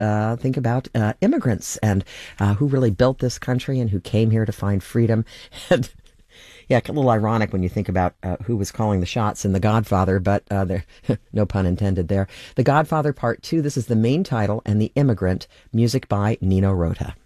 think about immigrants and who really built this country and who came here to find freedom. And yeah, a little ironic when you think about who was calling the shots in The Godfather, but there, no pun intended there. The Godfather Part 2, this is the main title, and The Immigrant, music by Nino Rota.